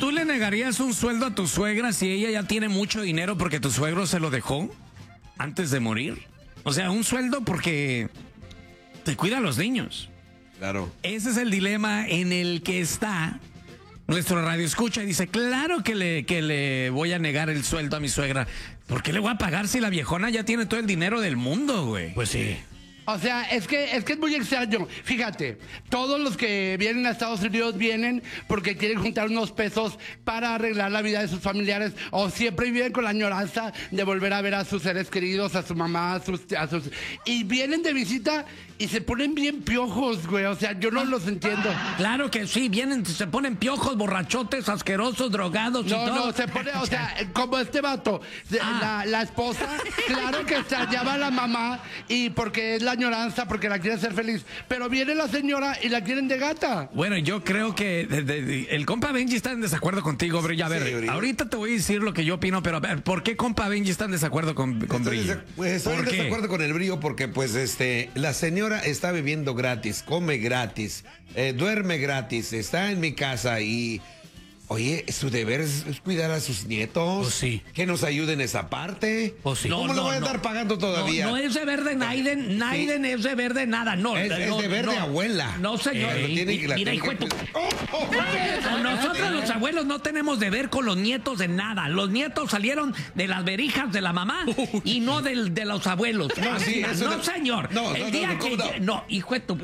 ¿Tú le negarías un sueldo a tu suegra si ella ya tiene mucho dinero porque tu suegro se lo dejó antes de morir? O sea, un sueldo porque te cuida a los niños. Claro. Ese es el dilema en el que está nuestro radio escucha y dice, claro que le voy a negar el sueldo a mi suegra. ¿Por qué le voy a pagar si la viejona ya tiene todo el dinero del mundo, güey? Pues sí. O sea, es que es muy extraño. Fíjate, todos los que vienen a Estados Unidos vienen porque quieren juntar unos pesos para arreglar la vida de sus familiares o siempre viven con la añoranza de volver a ver a sus seres queridos, a su mamá, y vienen de visita y se ponen bien piojos, güey. O sea, yo no los entiendo. Claro que sí, vienen, se ponen piojos, borrachotes, asquerosos, drogados y todo. No, se pone, o sea, como este vato, la esposa, claro que extrañaba a la mamá y porque es la añoranza, porque la quiere hacer feliz, pero viene la señora y la quieren de gata. Bueno, yo creo que el compa Benji está en desacuerdo contigo, Brillo. A ver, Sí, Brillo. ahorita te voy a decir lo que yo opino, pero a ver, ¿por qué compa Benji está en desacuerdo con Brillo? Pues estoy en ¿Por qué? desacuerdo con el Brillo porque pues la señora está viviendo gratis, come gratis, duerme gratis, está en mi casa y oye, su deber es cuidar a sus nietos. Pues sí. Que nos ayuden en esa parte. Pues sí. ¿Cómo lo voy a estar pagando todavía? No es deber de Naiden, Naiden es deber de nada, no. Es deber de abuela. No, señor. Mira, hijo de tu... Nosotros los abuelos no tenemos deber con los nietos de nada. Los nietos salieron de las verijas de la mamá y no de los abuelos. No, sí, eso no, señor. El día que... No, hijo de tu...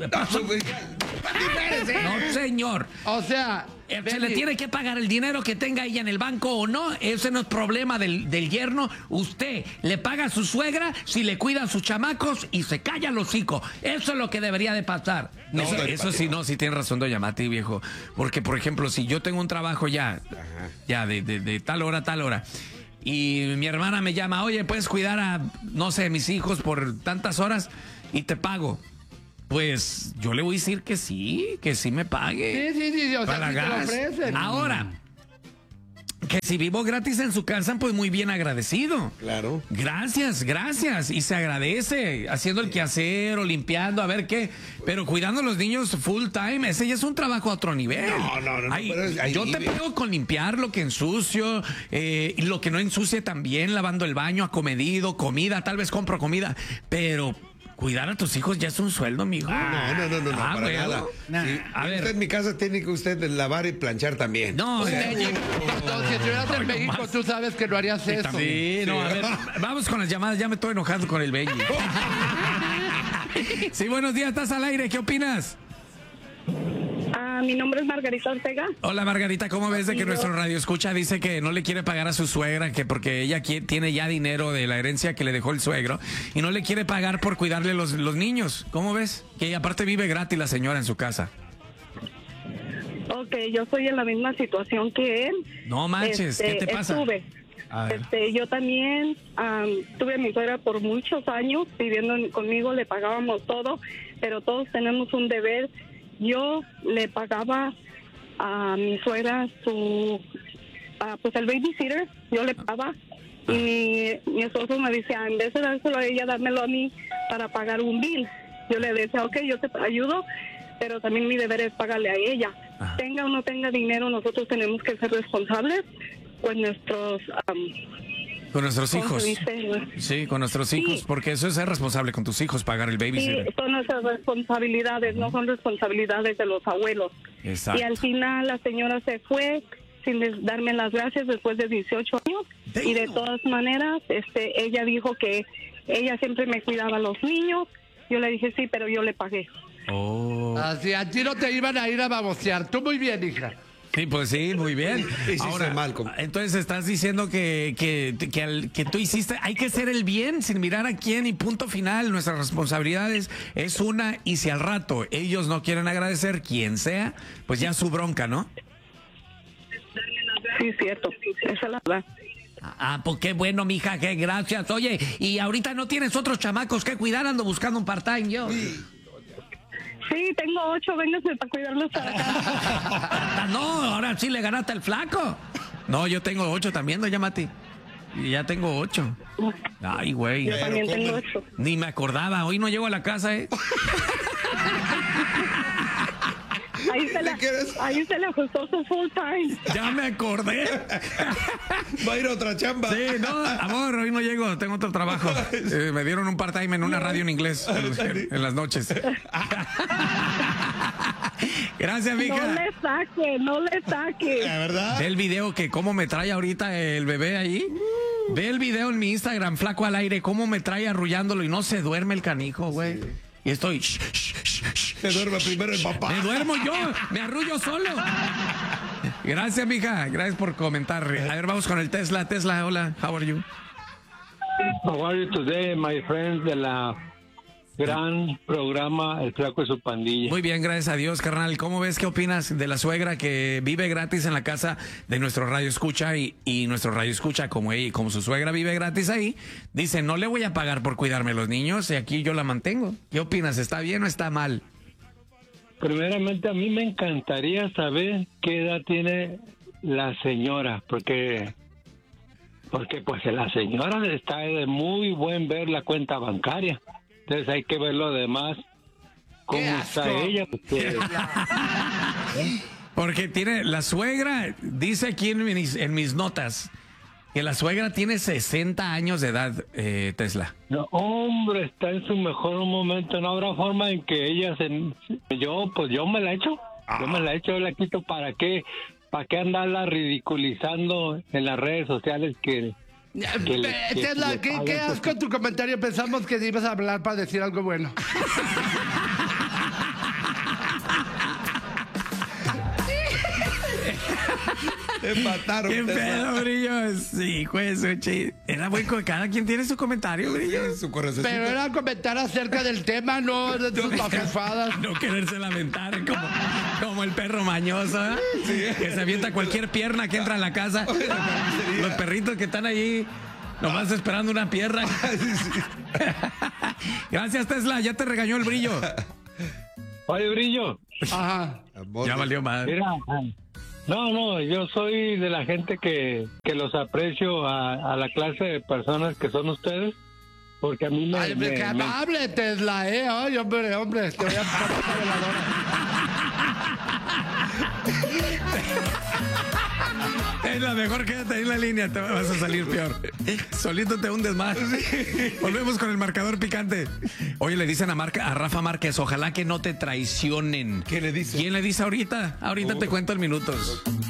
No, señor. O sea... Se le tiene que pagar el dinero que tenga ella en el banco o no. Ese no es problema del yerno. Usted le paga a su suegra si le cuida a sus chamacos y se calla el hocico. Eso es lo que debería de pasar. No, eso sí, no, sí tienes razón, doña Mati, viejo. Porque, por ejemplo, si yo tengo un trabajo ya de tal hora a tal hora, y mi hermana me llama, oye, ¿puedes cuidar a, no sé, mis hijos por tantas horas? Y te pago. Pues yo le voy a decir que sí me pague. Sí, o para sea, si te lo ofrecen. Ahora, que si vivo gratis en su casa, pues muy bien agradecido. Claro. Gracias. Y se agradece haciendo el quehacer o limpiando, a ver qué. Pero cuidando a los niños full time, ese ya es un trabajo a otro nivel. No. Yo te pego con limpiar lo que ensucio, y lo que no ensucie también, lavando el baño, acomedido, comida, tal vez compro comida, pero... Cuidar a tus hijos ya es un sueldo, mijo. No, para bueno. nada. Si A ver. usted en mi casa tiene que usted lavar y planchar también. No, Si estuvieras en México, tú sabes que no harías eso. Sí, no, a ver, vamos con las llamadas, ya me estoy enojando con el Benji. Sí, buenos días, estás al aire, ¿qué opinas? Mi nombre es Margarita Ortega. Hola Margarita, ¿cómo ves de que nuestro radio escucha dice que no le quiere pagar a su suegra, que porque ella tiene ya dinero de la herencia que le dejó el suegro y no le quiere pagar por cuidarle los niños? ¿Cómo ves? Que aparte vive gratis la señora en su casa. Ok, yo estoy en la misma situación que él. No manches, ¿qué te pasa? Yo también tuve a mi suegra por muchos años viviendo conmigo, le pagábamos todo, pero todos tenemos un deber. Yo le pagaba a mi suegra pues el babysitter, yo le pagaba y mi esposo me decía, en vez de dárselo a ella, dármelo a mí para pagar un bill. Yo le decía, ok, yo te ayudo, pero también mi deber es pagarle a ella. Ajá. Tenga o no tenga dinero, nosotros tenemos que ser responsables con nuestros... con nuestros hijos. Sí, con nuestros hijos, sí. Porque eso es ser responsable con tus hijos, pagar el babysitter. Sí, son nuestras responsabilidades, no son responsabilidades de los abuelos. Exacto. Y al final la señora se fue sin darme las gracias después de 18 años. Damn. Y de todas maneras, ella dijo que ella siempre me cuidaba a los niños. Yo le dije sí, pero yo le pagué. Oh. Así, a ti no te iban a ir a babosear. Tú muy bien, hija. Sí, pues sí, muy bien. Ahora, entonces estás diciendo que tú hiciste, hay que hacer el bien sin mirar a quién y punto final. Nuestras responsabilidades es una, y si al rato ellos no quieren agradecer, quien sea, pues ya su bronca, ¿no? Sí, cierto, esa es la verdad. Pues qué bueno, mija, qué gracias. Oye, y ahorita no tienes otros chamacos que cuidar, ando buscando un part-time yo. Sí, tengo 8, véngase para cuidarlos para acá. No, ahora sí le ganaste al flaco. No, yo tengo 8 también, doña Mati. Y ya tengo 8. Ay, güey. Yo también tengo 8. Ni me acordaba, hoy no llego a la casa, Ahí se le ajustó su full time. Ya me acordé. Va a ir a otra chamba. Sí, no, amor, hoy no llego, tengo otro trabajo. Me dieron un part-time en una radio en inglés en las noches. Gracias, mija. No le saque. ¿La verdad? Ve el video que cómo me trae ahorita el bebé ahí. Ve el video en mi Instagram, Flaco al Aire, cómo me trae arrullándolo y no se duerme el canijo, güey. Y estoy... Se duerme primero el papá. Me duermo yo, me arrullo solo. Gracias, mija. Gracias por comentar. A ver, vamos con el Tesla. Tesla, hola, how are you? How are you today, my friends de la gran programa El Flaco y su Pandilla? Muy bien, gracias a Dios, carnal. ¿Cómo ves? ¿Qué opinas de la suegra que vive gratis en la casa de nuestro radio escucha y nuestro radio escucha como su suegra vive gratis ahí? Dice, no le voy a pagar por cuidarme los niños y aquí yo la mantengo. ¿Qué opinas? ¿Está bien o está mal? Primeramente, a mí me encantaría saber qué edad tiene la señora, porque pues la señora está de muy buen ver la cuenta bancaria. Entonces hay que ver lo demás. ¿Cómo está ella? Porque tiene la suegra, dice aquí en mis notas, que la suegra tiene 60 años de edad, Tesla. No, hombre, está en su mejor momento. No habrá forma en que ella yo me la echo. Yo me la echo, la quito. ¿Para qué andarla ridiculizando en las redes sociales Tesla, qué asco tu comentario. Pensamos que ibas a hablar para decir algo bueno. Te mataron. ¿Qué pedo, Brillo? Sí, pues, era bueno. Cada quien tiene su comentario, Brillo. Su corazoncito. Pero era comentar acerca del tema, no de tus mafufadas. No quererse lamentar como el perro mañoso, ¿eh? Sí. Que se avienta cualquier pierna que entra a la casa. Los perritos que están ahí nomás esperando una pierna. Gracias, Tesla. Ya te regañó el Brillo. Oye, Brillo. Ajá. Ya valió madre. Mira, no, yo soy de la gente que los aprecio a la clase de personas que son ustedes, porque a mí me... Ay, qué amable, Tesla, Ay, hombre, te voy a poner la veladora. Es la mejor, quédate ahí en la línea, te vas a salir peor. Solito te hundes más. Volvemos con el marcador picante. Oye, le dicen a Rafa Márquez, ojalá que no te traicionen. ¿Qué le dice? ¿Quién le dice ahorita? Ahorita te cuento en minutos.